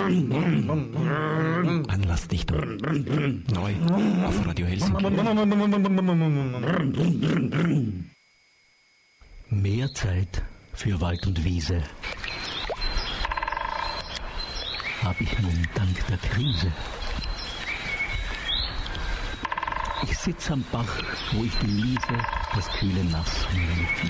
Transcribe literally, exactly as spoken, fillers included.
Anlassdichtung. Neu auf Radio Helsinki. Mehr Zeit für Wald und Wiese habe ich nun dank der Krise. Ich sitz am Bach, wo ich genieße das kühle Nass und meine Füße.